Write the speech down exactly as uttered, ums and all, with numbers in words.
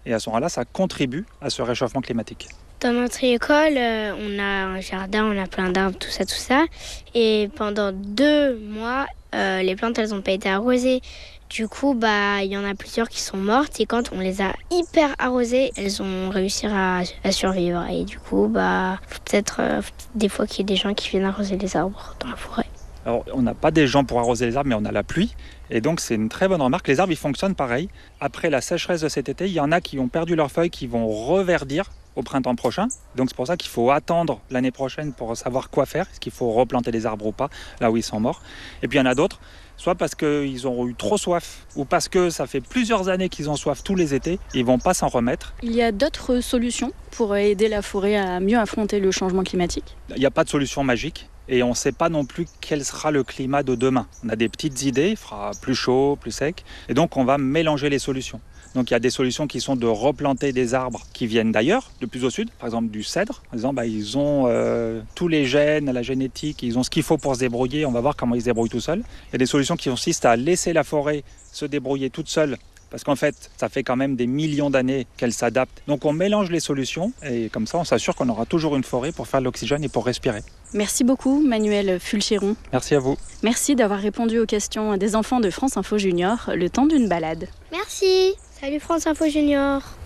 Et à ce moment-là, ça contribue à ce réchauffement climatique. Dans notre école, euh, on a un jardin, on a plein d'arbres, tout ça, tout ça. Et pendant deux mois, euh, les plantes, elles n'ont pas été arrosées. Du coup, bah, il y en a plusieurs qui sont mortes. Et quand on les a hyper arrosées, elles ont réussi à, à survivre. Et du coup, bah, faut peut-être euh, faut peut-être des fois qu'il y ait des gens qui viennent arroser les arbres dans la forêt. Alors, on n'a pas des gens pour arroser les arbres, mais on a la pluie. Et donc, c'est une très bonne remarque. Les arbres, ils fonctionnent pareil. Après la sécheresse de cet été, il y en a qui ont perdu leurs feuilles, qui vont reverdir au printemps prochain. Donc, c'est pour ça qu'il faut attendre l'année prochaine pour savoir quoi faire. Est-ce qu'il faut replanter les arbres ou pas, là où ils sont morts. Et puis, il y en a d'autres, soit parce qu'ils ont eu trop soif, ou parce que ça fait plusieurs années qu'ils ont soif tous les étés, ils ne vont pas s'en remettre. Il y a d'autres solutions pour aider la forêt à mieux affronter le changement climatique ? Il n'y a pas de solution magique. Et on ne sait pas non plus quel sera le climat de demain. On a des petites idées, il fera plus chaud, plus sec. Et donc, on va mélanger les solutions. Donc, il y a des solutions qui sont de replanter des arbres qui viennent d'ailleurs, de plus au sud. Par exemple, du cèdre. Par exemple, bah, ils ont euh, tous les gènes, la génétique, ils ont ce qu'il faut pour se débrouiller. On va voir comment ils se débrouillent tout seuls. Il y a des solutions qui consistent à laisser la forêt se débrouiller toute seule. Parce qu'en fait, ça fait quand même des millions d'années qu'elle s'adapte. Donc on mélange les solutions et comme ça, on s'assure qu'on aura toujours une forêt pour faire de l'oxygène et pour respirer. Merci beaucoup, Manuel Fulcheron. Merci à vous. Merci d'avoir répondu aux questions des enfants de France Info Junior, le temps d'une balade. Merci. Salut France Info Junior.